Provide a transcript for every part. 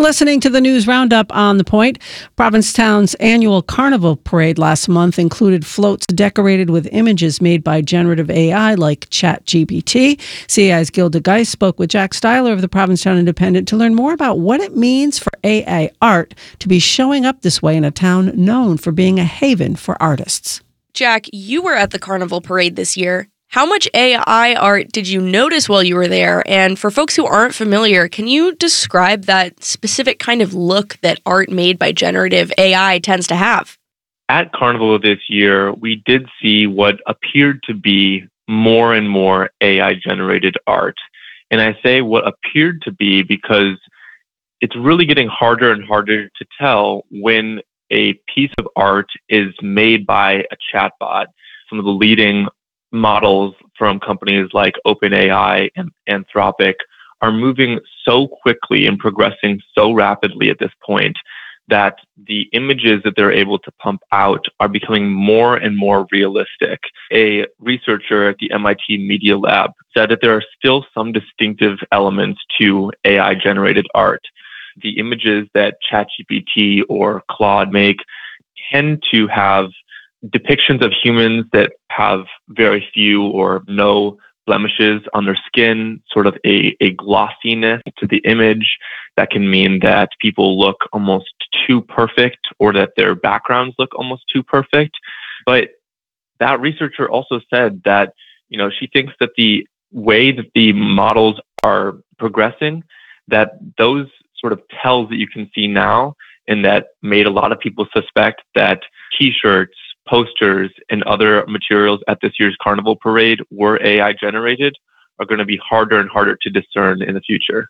You're listening to the News Roundup on The Point. Provincetown's annual Carnival Parade last month included floats decorated with images made by generative AI like ChatGPT. CAI's Gilda Geist spoke with Jack Styler of the Provincetown Independent to learn more about what it means for AI art to be showing up this way in a town known for being a haven for artists. Jack, you were at the Carnival Parade this year. How much AI art did you notice while you were there? And for folks who aren't familiar, can you describe that specific kind of look that art made by generative AI tends to have? At Carnival this year, we did see what appeared to be more and more AI-generated art. And I say what appeared to be because it's really getting harder and harder to tell when a piece of art is made by a chatbot. Some of the leading models from companies like OpenAI and Anthropic are moving so quickly and progressing so rapidly at this point that the images that they're able to pump out are becoming more and more realistic. A researcher at the MIT Media Lab said that there are still some distinctive elements to AI-generated art. The images that ChatGPT or Claude make tend to have depictions of humans that have very few or no blemishes on their skin, sort of a glossiness to the image that can mean that people look almost too perfect or that their backgrounds look almost too perfect. But that researcher also said that, she thinks that the way that the models are progressing, that those sort of tells that you can see now and that made a lot of people suspect that T-shirts, posters, and other materials at this year's Carnival Parade were AI generated are going to be harder and harder to discern in the future.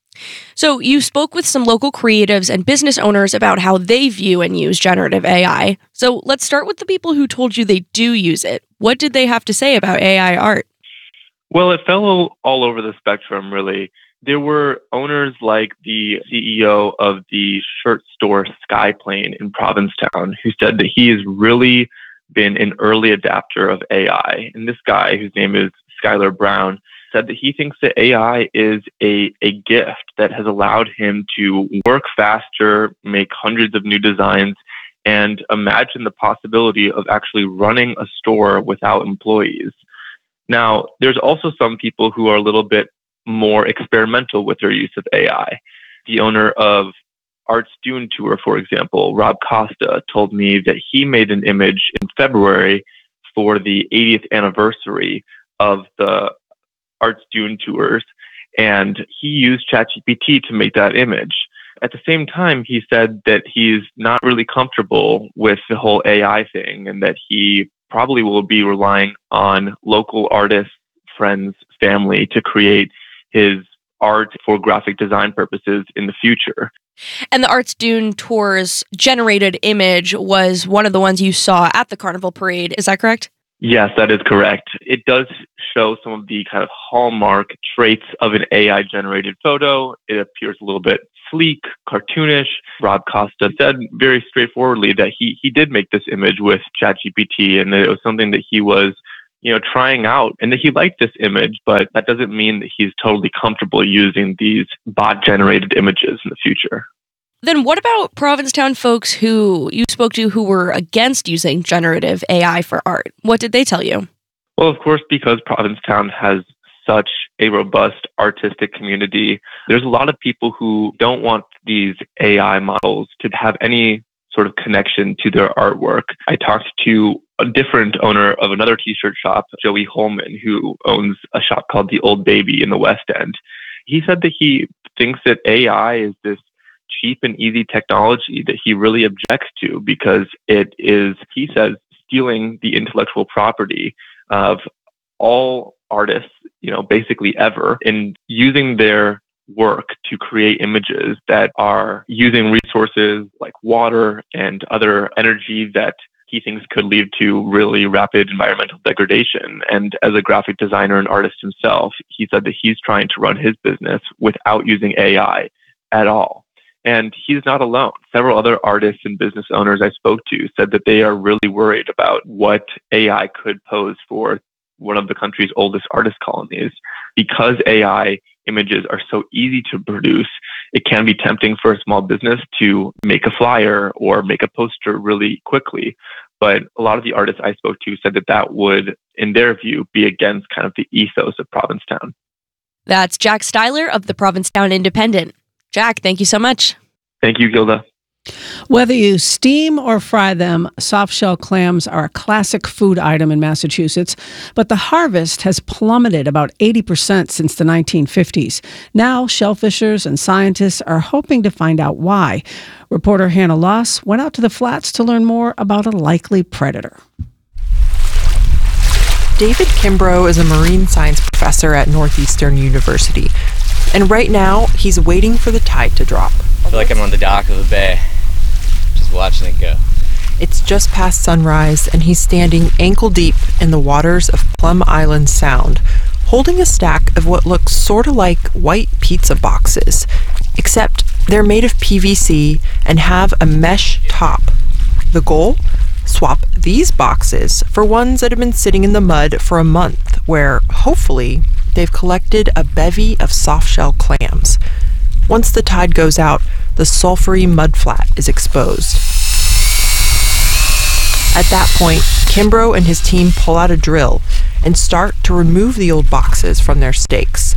So you spoke with some local creatives and business owners about how they view and use generative AI. So let's start with the people who told you they do use it. What did they have to say about AI art? Well, it fell all over the spectrum, really. There were owners like the CEO of the shirt store Skyplane in Provincetown who said that he has really been an early adapter of AI. And this guy, whose name is Skylar Brown, said that he thinks that AI is a gift that has allowed him to work faster, make hundreds of new designs, and imagine the possibility of actually running a store without employees. Now, there's also some people who are a little bit more experimental with their use of AI. The owner of Arts Dune Tour, for example, Rob Costa, told me that he made an image in February for the 80th anniversary of the Arts Dune Tours, and he used ChatGPT to make that image. At the same time, he said that he's not really comfortable with the whole AI thing and that he probably will be relying on local artists, friends, family to create his art for graphic design purposes in the future. And the Arts Dune Tour's generated image was one of the ones you saw at the Carnival Parade. Is that correct? Yes, that is correct. It does show some of the kind of hallmark traits of an AI-generated photo. It appears a little bit sleek, cartoonish. Rob Costa said very straightforwardly that he did make this image with ChatGPT and that it was something that he was trying out and that he liked this image, but that doesn't mean that he's totally comfortable using these bot-generated images in the future. Then what about Provincetown folks who you spoke to who were against using generative AI for art? What did they tell you? Well, of course, because Provincetown has such a robust artistic community, there's a lot of people who don't want these AI models to have any sort of connection to their artwork. I talked to a different owner of another t-shirt shop, Joey Holman, who owns a shop called The Old Baby in the West End. He said that he thinks that AI is this cheap and easy technology that he really objects to because it is, he says, stealing the intellectual property of all artists, basically ever, and using their work to create images that are using resources like water and other energy that he thinks could lead to really rapid environmental degradation. And as a graphic designer and artist himself, he said that he's trying to run his business without using AI at all. And he's not alone. Several other artists and business owners I spoke to said that they are really worried about what AI could pose for one of the country's oldest artist colonies because AI images are so easy to produce, it can be tempting for a small business to make a flyer or make a poster really quickly. But a lot of the artists I spoke to said that would, in their view, be against kind of the ethos of Provincetown. That's Jack Styler of the Provincetown Independent. Jack, thank you so much. Thank you, Gilda. Whether you steam or fry them, soft-shell clams are a classic food item in Massachusetts, but the harvest has plummeted about 80% since the 1950s. Now, shellfishers and scientists are hoping to find out why. Reporter Hannah Loss went out to the flats to learn more about a likely predator. David Kimbrough is a marine science professor at Northeastern University, and right now he's waiting for the tide to drop. I feel like I'm on the dock of the bay, just watching it go. It's just past sunrise, and he's standing ankle-deep in the waters of Plum Island Sound, holding a stack of what looks sort of like white pizza boxes, except they're made of PVC and have a mesh top. The goal? Swap these boxes for ones that have been sitting in the mud for a month, where, hopefully, they've collected a bevy of soft-shell clams. Once the tide goes out, the sulfury mudflat is exposed. At that point, Kimbrough and his team pull out a drill and start to remove the old boxes from their stakes.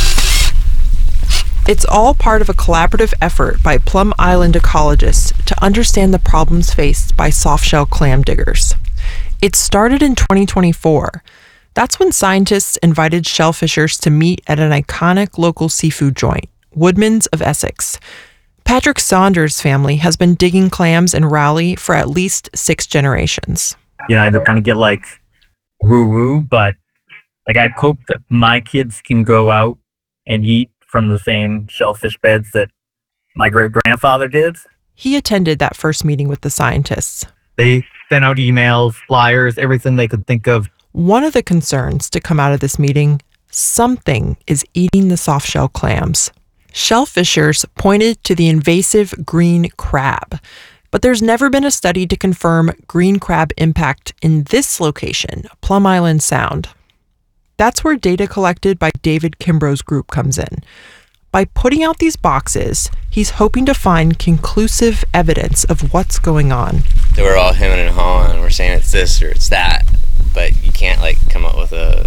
It's all part of a collaborative effort by Plum Island ecologists to understand the problems faced by soft-shell clam diggers. It started in 2024. That's when scientists invited shellfishers to meet at an iconic local seafood joint, Woodman's of Essex. Patrick Saunders' family has been digging clams in Raleigh for at least 6 generations. I don't kind of get like woo-woo, but like I hope that my kids can go out and eat from the same shellfish beds that my great-grandfather did. He attended that first meeting with the scientists. They sent out emails, flyers, everything they could think of. One of the concerns to come out of this meeting, something is eating the soft-shell clams. Shellfishers pointed to the invasive green crab, but there's never been a study to confirm green crab impact in this location, Plum Island Sound. That's where data collected by David Kimbrough's group comes in. By putting out these boxes, he's hoping to find conclusive evidence of what's going on. They were all hemming and hawing, and we're saying it's this or it's that, but you can't come up with a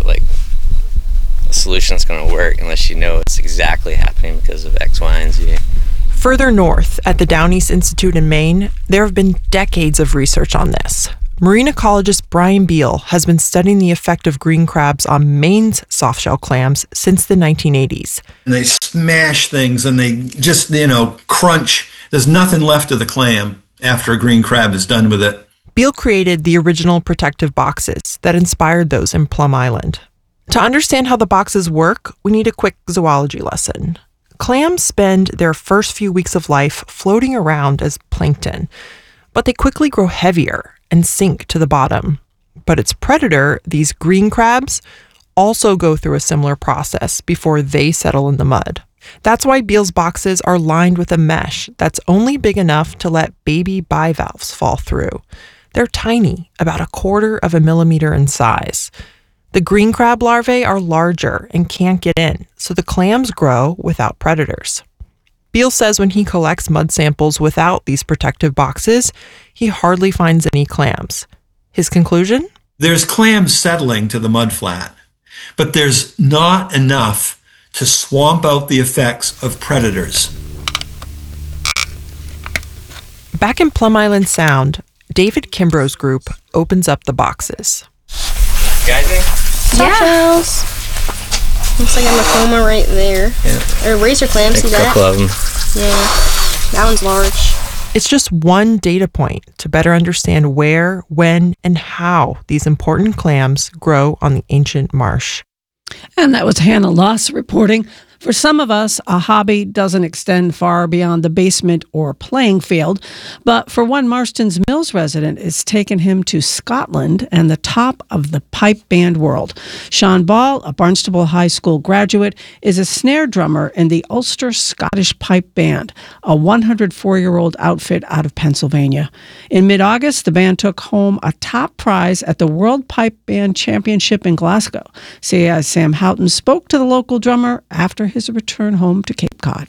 solution that's going to work unless you know it's exactly happening because of X, Y, and Z. Further north, at the Down East Institute in Maine, there have been decades of research on this. Marine ecologist Brian Beal has been studying the effect of green crabs on Maine's softshell clams since the 1980s. And they smash things and they just, crunch. There's nothing left of the clam after a green crab is done with it. Beal created the original protective boxes that inspired those in Plum Island. To understand how the boxes work, we need a quick zoology lesson. Clams spend their first few weeks of life floating around as plankton, but they quickly grow heavier and sink to the bottom. But its predator, these green crabs, also go through a similar process before they settle in the mud. That's why Beal's boxes are lined with a mesh that's only big enough to let baby bivalves fall through. They're tiny, about 1/4 of a millimeter in size. The green crab larvae are larger and can't get in, so the clams grow without predators. Beal says when he collects mud samples without these protective boxes, he hardly finds any clams. His conclusion? There's clams settling to the mudflat, but there's not enough to swamp out the effects of predators. Back in Plum Island Sound, David Kimbrough's group opens up the boxes. Guys, Yeah. Looks like a Macoma right there. Yeah. Or razor clams, see a that? couple of them. Yeah. That one's large. It's just one data point to better understand where, when, and how these important clams grow on the ancient marsh. And that was Hannah Loss reporting. For some of us, a hobby doesn't extend far beyond the basement or playing field. But for one Marston's Mills resident, it's taken him to Scotland and the top of the pipe band world. Sean Ball, a Barnstable High School graduate, is a snare drummer in the Ulster Scottish Pipe Band, a 104-year-old outfit out of Pennsylvania. In mid-August, the band took home a top prize at the World Pipe Band Championship in Glasgow. CAI's Sam Houghton spoke to the local drummer after his return home to Cape Cod.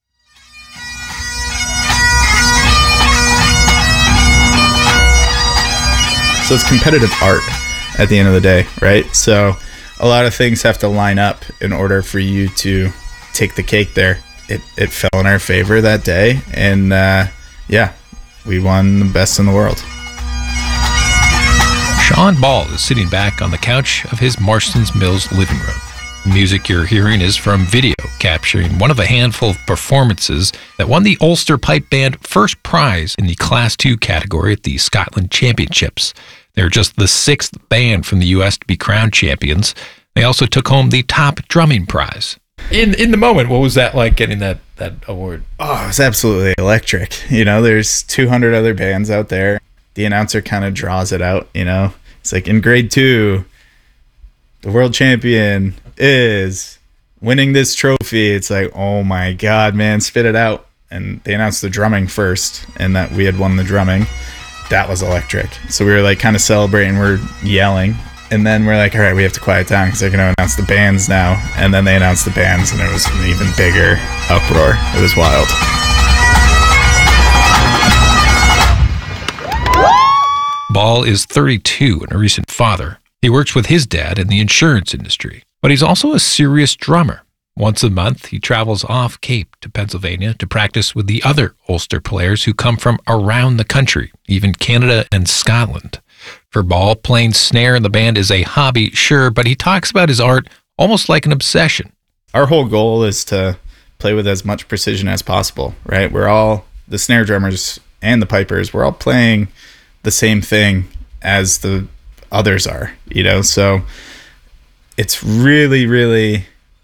So it's competitive art at the end of the day, right? So a lot of things have to line up in order for you to take the cake there. It fell in our favor that day, and we won the best in the world. Shawn Ball is sitting back on the couch of his Marston's Mills living room. The music you're hearing is from video, capturing one of a handful of performances that won the Ulster Pipe Band first prize in the Class 2 category at the Scotland Championships. They're just the 6th band from the U.S. to be crowned champions. They also took home the top drumming prize. In the moment, what was that like getting that award? Oh, it was absolutely electric. There's 200 other bands out there. The announcer kind of draws it out, It's like in grade 2, the world champion is winning this trophy. It's like, oh my God, man, spit it out. And they announced the drumming first, and that we had won the drumming. That was electric. So we were like kind of celebrating, we're yelling. And then we're like, all right, we have to quiet down because they're going to announce the bands now. And then they announced the bands, and it was an even bigger uproar. It was wild. Ball is 32 and a recent father. He works with his dad in the insurance industry, but he's also a serious drummer. Once a month, he travels off Cape to Pennsylvania to practice with the other Ulster players who come from around the country, even Canada and Scotland. For Ball, playing snare in the band is a hobby, sure, but he talks about his art almost like an obsession. Our whole goal is to play with as much precision as possible, right? We're all, the snare drummers and the pipers, we're all playing the same thing as the others are, So it's really, really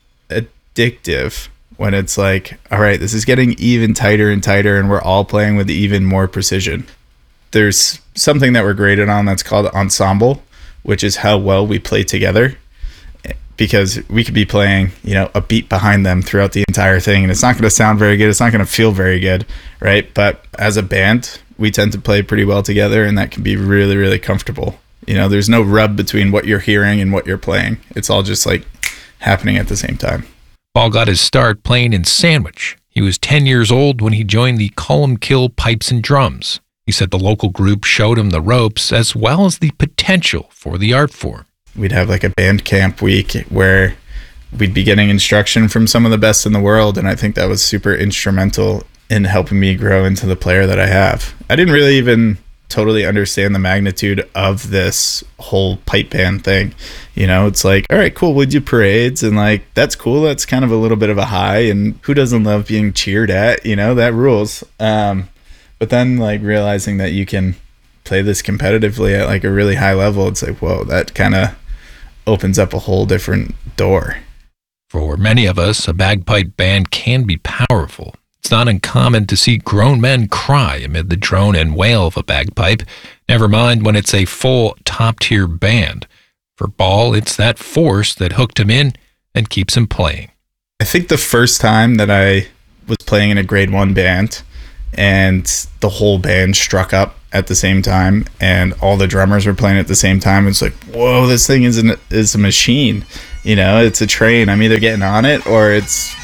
addictive when it's like, all right, this is getting even tighter and tighter, and we're all playing with even more precision. There's something that we're graded on that's called ensemble, which is how well we play together, because we could be playing, a beat behind them throughout the entire thing, and it's not going to sound very good. It's not going to feel very good, right? But as a band, we tend to play pretty well together, and that can be really, really comfortable. There's no rub between what you're hearing and what you're playing. It's all just like happening at the same time. Ball got his start playing in Sandwich. He was 10 years old when he joined the Columkill Pipes and Drums. He said the local group showed him the ropes as well as the potential for the art form. We'd have like a band camp week where we'd be getting instruction from some of the best in the world, and I think that was super instrumental in helping me grow into the player that I have. I didn't really even totally understand the magnitude of this whole pipe band thing. It's like, all right, cool, we do parades, and like, that's cool. That's kind of a little bit of a high, and who doesn't love being cheered at? That rules. But then like realizing that you can play this competitively at like a really high level, it's like, whoa, that kind of opens up a whole different door. For many of us, a bagpipe band can be powerful. It's not uncommon to see grown men cry amid the drone and wail of a bagpipe, never mind when it's a full top-tier band. For Ball, it's that force that hooked him in and keeps him playing. I think the first time that I was playing in a grade 1 band and the whole band struck up at the same time and all the drummers were playing at the same time, it's like, whoa, this thing is a machine. It's a train. I'm either getting on it or it's